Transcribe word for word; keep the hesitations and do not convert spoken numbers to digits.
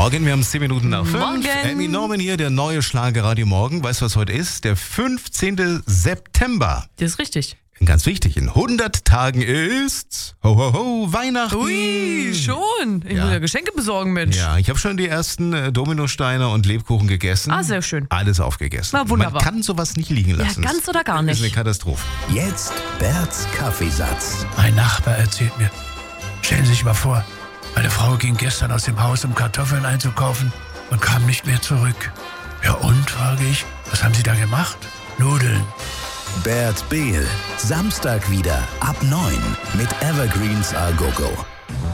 Morgen, wir haben zehn Minuten nach fünf. Morgen. Amy Norman hier, der neue Schlagerradio Morgen. Weißt du, was heute ist? Der fünfzehnten September. Das ist richtig. Ganz wichtig, in hundert Tagen ist ho, ho, ho, Weihnachten. Ui, schon. Ich Ja. muss ja Geschenke besorgen, Mensch. Ja, ich habe schon die ersten äh, Dominosteine und Lebkuchen gegessen. Ah, sehr schön. Alles aufgegessen. Na, wunderbar. Man kann sowas nicht liegen Ja, lassen. ganz oder gar Das nicht. ist eine Katastrophe. Jetzt Berts Kaffeesatz. Mein Nachbar erzählt mir, stellen Sie sich mal vor, meine Frau ging gestern aus dem Haus, um Kartoffeln einzukaufen und kam nicht mehr zurück. Ja und, frage ich, was haben Sie da gemacht? Nudeln. Bert Behl. Samstag wieder ab neun mit Evergreens A Go Go.